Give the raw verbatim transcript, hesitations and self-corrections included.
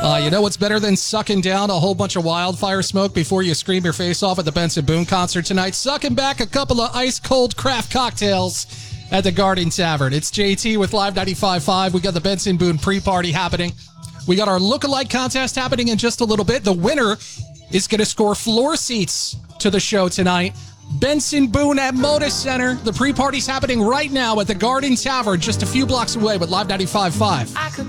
Uh, you know what's better than sucking down a whole bunch of wildfire smoke before you scream your face off at the Benson Boone concert tonight? Sucking back a couple of ice-cold craft cocktails at the Garden Tavern. It's J T with Live ninety-five point five. We got the Benson Boone pre-party happening. We got our look-alike contest happening in just a little bit. The winner is going to score floor seats to the show tonight. Benson Boone at Moda Center. The pre-party's happening right now at the Garden Tavern, just a few blocks away with Live ninety-five point five.